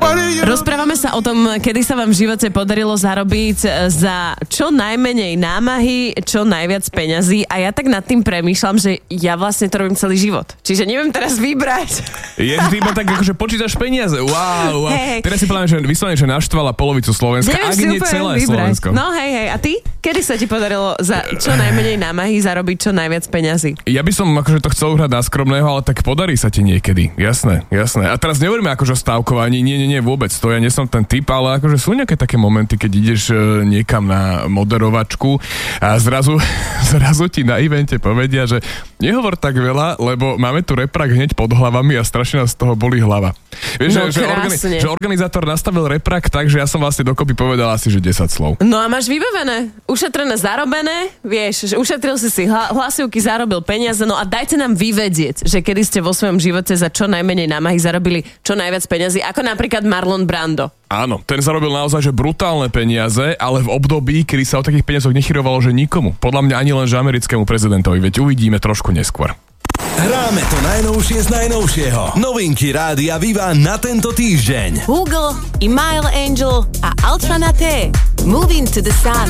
Rozprávame sa o tom, kedy sa vám v živote podarilo zarobiť za čo najmenej námahy, čo najviac peňazí a ja tak nad tým premýšľam, že ja vlastne to robím celý život. Čiže neviem teraz vybrať. Je ty iba tak akože počítaš peniaze. Wow. Hej. Teraz si povedal, že vyslovene, že naštvala polovicu Slovenska, Neviem ak si nie úplne celé vybrať. Slovensko. No hej. A ty? Kedy sa ti podarilo za čo najmenej námahy zarobiť čo najviac peňazí? Ja by som akože to chcel uhrať na skromného, ale tak podarí sa ti niekedy. Jasné. A teraz nehovoríme akože o stávkovaní, nie, vôbec. To ja nie som ten typ, ale akože sú nejaké také momenty, keď ideš niekam na moderovačku a zrazu ti na evente povedia, že nehovor tak veľa, lebo máme tu reprak hneď pod hlavami a strašne nás z toho bolí hlava. Vieš, že organizátor nastavil reprak tak, že ja som vlastne dokopy povedal asi, že 10 slov. No a máš vybavené, ušetrené, zarobené, vieš, že ušetril si hlasivky, zarobil peniaze, no a dajte nám vyvedieť, že kedy ste vo svojom živote za čo najmenej námahy zarobili čo najviac peňazí, ako napríklad Marlon Brando. Áno, ten zarobil naozaj že brutálne peniaze, ale v období, kedy sa o takých peniazoch nechyrovalo, že nikomu. Podľa mňa ani len že americkému prezidentovi, veď uvidíme trošku neskôr. Hráme to najnovšie z najnovšieho. Novinky Rádia Viva na tento týždeň. Google, Email Angel a Ultra Naté. Moving to the Sun.